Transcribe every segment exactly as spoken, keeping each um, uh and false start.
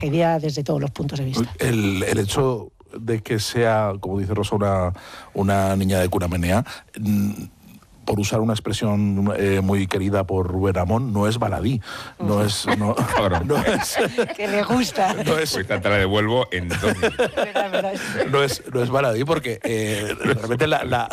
tragedia desde todos los puntos de vista. El, el hecho de que sea, como dice Rosa, una, una niña de cuna menea, por usar una expresión eh, muy querida por Rubén Amón, no es baladí, no es... No, no es que le gusta. No es, pues te la devuelvo en dos minutos. No es, no es baladí porque eh, realmente la... la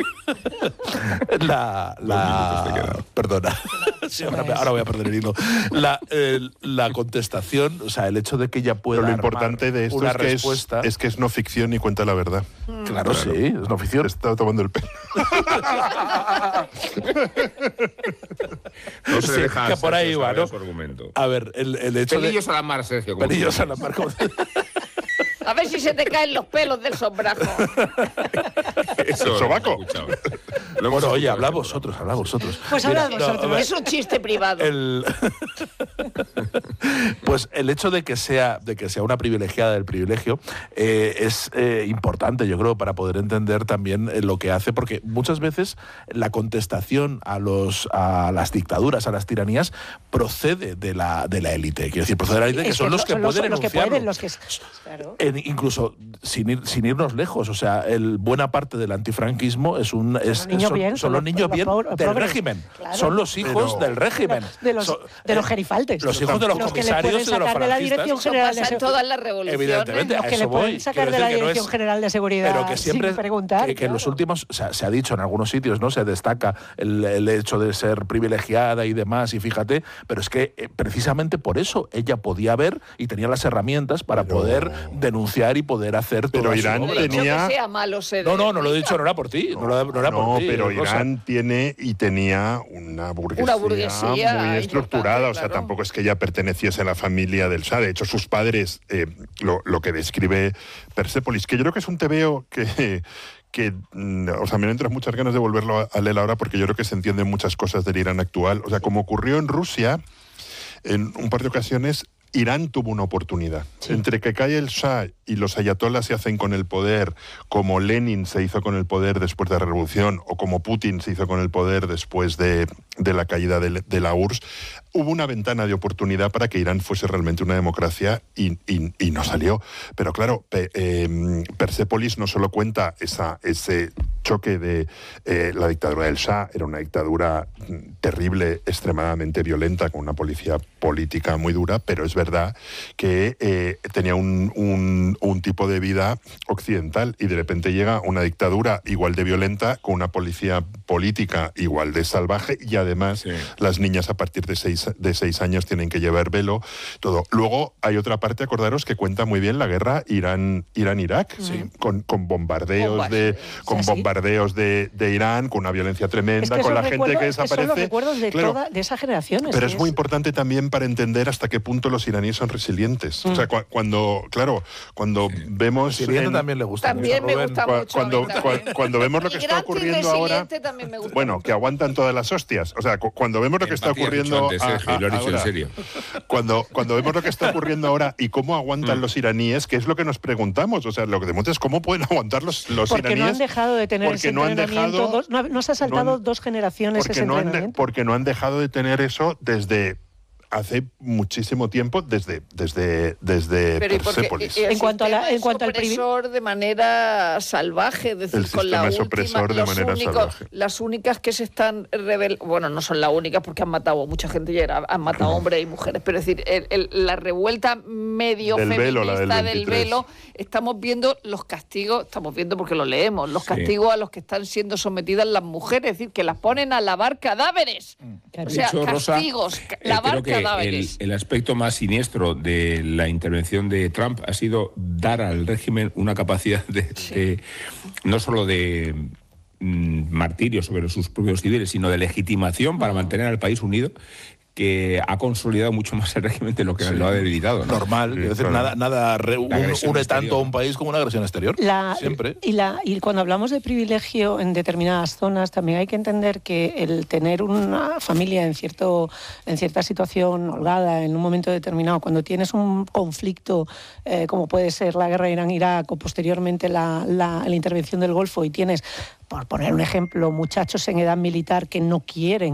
La, la perdona, sí, ahora, ahora voy a perder el hilo. La, eh, la contestación, o sea, el hecho de que ella pueda. Pero lo importante de esto una es que respuesta, es, es que es no ficción y cuenta la verdad. Mm. Claro, claro, sí, es no ficción. Está tomando el pelo. No se sí, deja que por ahí va, ¿no? Su argumento. A ver, el, el hecho Pelillos de... a la mar, Sergio. Pelillos a la mar. Como... A ver si se te caen los pelos del sombrajo. Eso el sobaco. Lo bueno, oye, habla vosotros, habla vosotros. Pues habla vosotros. No, es un chiste privado. El... pues el hecho de que sea, de que sea una privilegiada del privilegio eh, es eh, importante, yo creo, para poder entender también eh, lo que hace, porque muchas veces la contestación a los a las dictaduras, a las tiranías, procede de la de la élite. Quiero decir, procede de la élite, que son los que son pueden los que enunciarlo. pueden, los que... Claro. En, incluso sin ir sin irnos lejos, o sea, el buena parte del antifranquismo es un es, son, niños son, bien, son, son los niños bien pobres, del pobres, régimen, claro. son los hijos Pero, del régimen, de los son, de los gerifaltes, los hijos de los, los comisarios y de los de la Dirección General de Seguridad. todas las revoluciones, evidentemente, los a que eso le pueden voy. sacar de la Dirección es, General de Seguridad, pero que siempre sin preguntar, que, que claro. en los últimos, o sea, se ha dicho en algunos sitios, no se destaca el, el hecho de ser privilegiada y demás, y fíjate, pero es que eh, precisamente por eso ella podía ver y tenía las herramientas para pero... poder denunciar y poder hacer todo. Pero Irán tenía... que sea malo ser no, no, no lo he dicho, no era por ti, no, no, no era no, por ti. pero Rosa. Irán tiene y tenía una burguesía, una burguesía muy estructurada, o sea, claro. tampoco es que ella perteneciese a la familia del Shah. De hecho, sus padres, eh, lo, lo que describe Persépolis, que yo creo que es un tebeo que... que, o sea, me entran muchas ganas de volverlo a, a leer ahora porque yo creo que se entienden muchas cosas del Irán actual. O sea, como ocurrió en Rusia, en un par de ocasiones, Irán tuvo una oportunidad. Sí. Entre que cae el Shah y los ayatolás se hacen con el poder, como Lenin se hizo con el poder después de la revolución, o como Putin se hizo con el poder después de, de la caída de, de la U R S S, hubo una ventana de oportunidad para que Irán fuese realmente una democracia y, y, y no salió. Pero claro, pe, eh, Persépolis no solo cuenta esa, ese choque de eh, la dictadura del Shah, era una dictadura terrible, extremadamente violenta, con una policía política muy dura, pero es verdad que eh, tenía un, un, un tipo de vida occidental y de repente llega una dictadura igual de violenta, con una policía política igual de salvaje y además sí. las niñas a partir de seis, de seis años tienen que llevar velo, todo. Luego hay otra parte, acordaros, que cuenta muy bien la guerra Irán, Irán-Irak, sí. con, con bombardeos Bombas, de... Con ¿sí? bombardeos De, de Irán, con una violencia tremenda, es que con la recuerdos, gente que desaparece. Son los recuerdos de, claro, toda, de esa generación. Pero es, es muy importante también para entender hasta qué punto los iraníes son resilientes. Mm. O sea, cu cuando, claro, cuando sí. vemos... En, también le gusta También mucho, me gusta cu mucho. Cuando, cu cuando vemos lo que está ocurriendo ahora... Bueno, mucho. que aguantan todas las hostias. O sea, cu cuando vemos lo que está ocurriendo antes, Sergio, a, a, lo he dicho ahora, en serio. Cuando, cuando vemos lo que está ocurriendo ahora y cómo aguantan mm. los iraníes, que es lo que nos preguntamos. O sea, lo que demuestra es cómo pueden aguantar los, los porque iraníes. Porque no han dejado de tener ese no entrenamiento. Dejado, dos, no, no se ha saltado no han, dos generaciones ese no entrenamiento. Han, porque no han dejado de tener eso desde hace muchísimo tiempo, desde desde desde Persépolis. En cuanto a la en cuanto al opresor de manera salvaje, es decir, el con la es última, de manera únicos, salvaje. Las únicas que se están rebelando, bueno, no son las únicas porque han matado mucha gente ya, han matado no. hombres y mujeres, pero es decir, el, el, la revuelta medio del feminista velo, la del, del velo, estamos viendo los castigos, estamos viendo porque lo leemos, los castigos sí. a los que están siendo sometidas las mujeres, es decir, que las ponen a lavar cadáveres. Claro. O sea, hecho, castigos, Rosa, lavar eh, creo cadáveres. El, el aspecto más siniestro de la intervención de Trump ha sido dar al régimen una capacidad de, sí. de no solo de mm, martirio sobre sus propios civiles, sino de legitimación para mantener al país unido, que ha consolidado mucho más el régimen de lo que sí. lo ha debilitado, ¿no? Normal, sí, es decir, claro. nada, nada re, un, une exterior. Tanto a un país como una agresión exterior, la, siempre. Y, la, y cuando hablamos de privilegio en determinadas zonas, también hay que entender que el tener una familia en, cierto, en cierta situación holgada, en un momento determinado, cuando tienes un conflicto eh, como puede ser la guerra Irán-Irak o posteriormente la, la, la intervención del Golfo y tienes, por poner un ejemplo, muchachos en edad militar que no quieren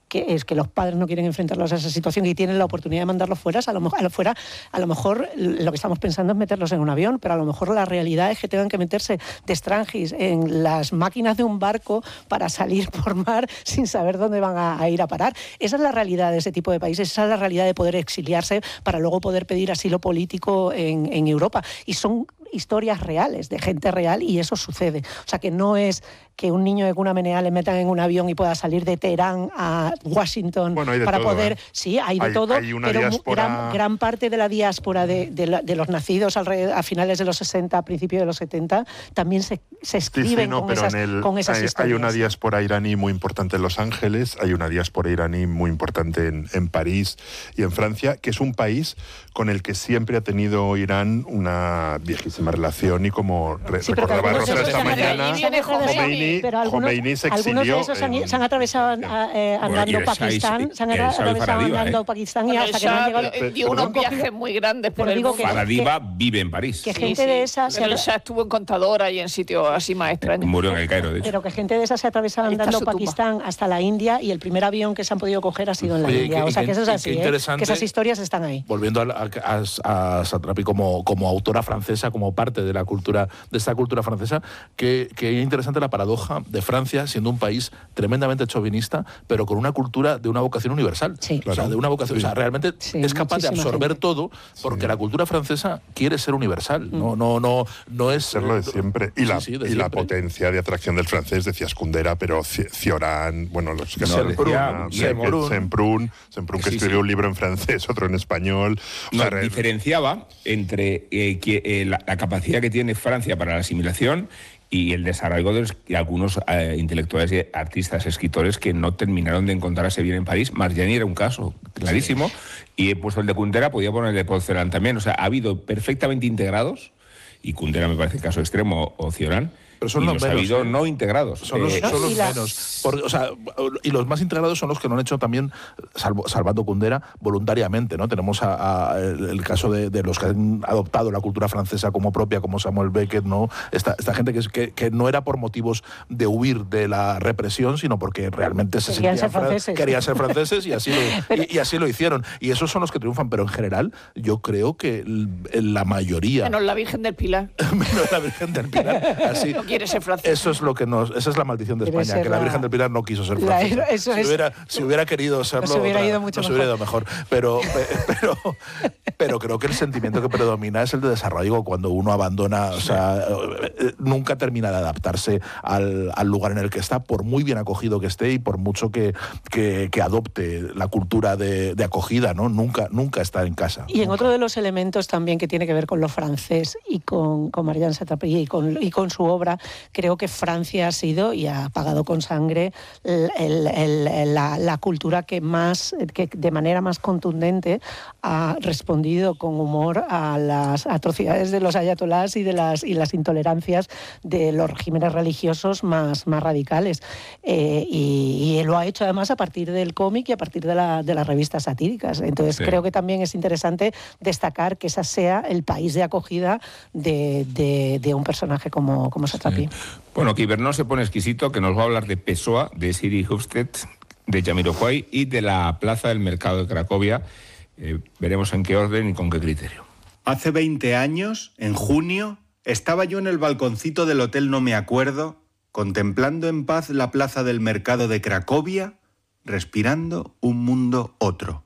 que es que los padres no quieren enfrentarlos a esa situación y tienen la oportunidad de mandarlos fuera, a lo, a lo, fuera, a lo mejor lo que estamos pensando es meterlos en un avión, pero a lo mejor la realidad es que tengan que meterse de extranjis en las máquinas de un barco para salir por mar sin saber dónde van a, a ir a parar. Esa es la realidad de ese tipo de países, esa es la realidad de poder exiliarse para luego poder pedir asilo político en, en Europa. Y son historias reales, de gente real, y eso sucede. O sea, que no es que un niño de cuna menea le metan en un avión y pueda salir de Teherán a Washington bueno, para todo, poder... ¿eh? Sí, hay de hay, todo, hay una pero diáspora... gran, gran parte de la diáspora de, de, la, de los nacidos alrededor, a finales de los sesenta, a principios de los setenta, también se, se escriben sí, sí, no, con, pero esas, en el, con esas hay, historias. Hay una diáspora iraní muy importante en Los Ángeles, hay una diáspora iraní muy importante en, en París y en Francia, que es un país con el que siempre ha tenido Irán una viejísima relación y como re, sí, recordaba Rosa esta han mañana, Khomeini, pero algunos, Khomeini se algunos exilió de esos en, han, se han atravesado eh, andando bueno, Pakistán, se han el atravesado Faradiva, andando ¿eh? Pakistán y Bueno, hasta que no han llegado... eh, dio unos viajes muy grandes por pero el digo mundo. que- Faradiva vive en París. Que Sí, gente sí. de esa se Pero ha- el Shah estuvo en Contadora y en sitios así más extraños. Murió en el Cairo, de hecho. Pero que gente de esas se ha atravesado Ahí está andando su tumba. Pakistán hasta la India y el primer avión que se han podido coger ha sido en la Oye, y India. qué- O sea, y que eso es qué- así, qué ¿eh? interesante. Que esas historias están ahí. Volviendo a, a, a, a Satrapi como, como autora francesa, como parte de la cultura, de esta cultura francesa, que, que interesante la paradoja de Francia siendo un país tremendamente chauvinista, pero con una cultura de una vocación universal. Sí. O sea, de una vocación, Sí. o sea, realmente Sí, es capaz de muchísima absorber gente. todo, porque Sí. la cultura francesa quiere ser universal. No, no, no, no es serlo de siempre. Y, Sí, la, sí, de y la siempre. potencia de atracción del francés, decías Kundera, pero Ci- Cioran, bueno, los que No, se decía Semprún. Semprún, Semprún, que Sí, escribió sí. un libro en francés, otro en español. O No, sea, re- diferenciaba entre eh, que, eh, la, la capacidad que tiene Francia para la asimilación y el desarrollo de, los, de algunos eh, intelectuales, y artistas, escritores que no terminaron de encontrarse bien en París. Margiani era un caso clarísimo, y he puesto el de Kundera, podía poner el de Porcelán también. O sea, ha habido perfectamente integrados, y Kundera me parece el caso extremo, o Cioran, Pero son y los los ha menos, habido ¿eh? no integrados. Son los, Eh, son los y la- menos. Por- o sea, y los más integrados son los que lo han hecho también, salvo, salvando Kundera, voluntariamente, ¿no? Tenemos a, a el, el caso de, de los que han adoptado la cultura francesa como propia, como Samuel Beckett, ¿no? Esta, esta gente que, es- que, que no era por motivos de huir de la represión, sino porque realmente se Querían sentían ser fra- franceses. querían ser franceses y así, lo, y, y así lo hicieron. Y esos son los que triunfan, pero en general yo creo que l- la mayoría... Menos la Virgen del Pilar. menos la Virgen del Pilar. Así, No quiere ser francés. eso es lo que nos, esa es la maldición de Quiere España, ser que la la- Virgen del Pilar no quiso ser la- francesa. eso si, es- hubiera, si hubiera querido serlo, Nos hubiera otra- ido mucho nos hubiera mejor. ido mejor. Pero, pe- pero, pero creo que el sentimiento que predomina es el de desarraigo cuando uno abandona, o sea, eh, nunca termina de adaptarse al, al lugar en el que está, por muy bien acogido que esté y por mucho que, que, que adopte la cultura de, de acogida, ¿no? Nunca, nunca está en casa. Y en Nunca. otro de los elementos también que tiene que ver con lo francés y con, con Marianne Satrapi y con, y con su obra, creo que Francia ha sido y ha pagado con sangre el- el- el- la, la cultura que más, que de manera más contundente ha respondido con humor a las atrocidades de los ayatolás y de las y las intolerancias de los regímenes religiosos más, más radicales. Eh, y, y lo ha hecho además a partir del cómic y a partir de, la, de las revistas satíricas. Entonces Sí. creo que también es interesante destacar que esa sea el país de acogida de, de, de un personaje como, como Satrapi. Bueno, que Ibernón se pone exquisito, que nos va a hablar de Pessoa, de Siri Hofstedt, de Jamiroquai y de la Plaza del Mercado de Cracovia. Eh, veremos en qué orden y con qué criterio. Hace veinte años, en junio, estaba yo en el balconcito del Hotel No Me Acuerdo, contemplando en paz la plaza del mercado de Cracovia, respirando un mundo otro.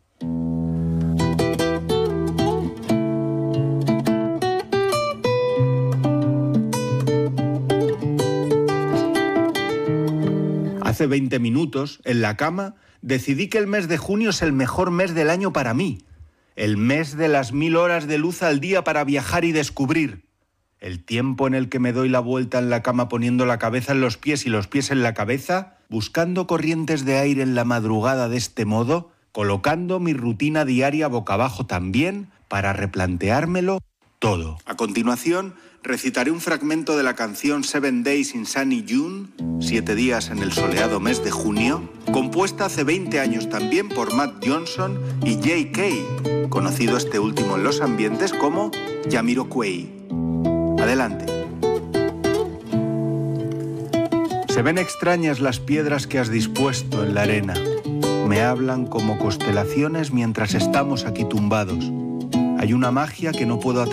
Hace veinte minutos, en la cama, decidí que el mes de junio es el mejor mes del año para mí. El mes de las mil horas de luz al día para viajar y descubrir. El tiempo en el que me doy la vuelta en la cama poniendo la cabeza en los pies y los pies en la cabeza, buscando corrientes de aire en la madrugada de este modo, colocando mi rutina diaria boca abajo también para replanteármelo todo. A continuación, recitaré un fragmento de la canción Seven Days in Sunny June, Siete días en el soleado mes de junio, compuesta hace veinte años también por Matt Johnson y J K, conocido este último en los ambientes como Jamiroquai. Adelante. Se ven extrañas las piedras que has dispuesto en la arena. me hablan como constelaciones mientras estamos aquí tumbados. Hay una magia que no puedo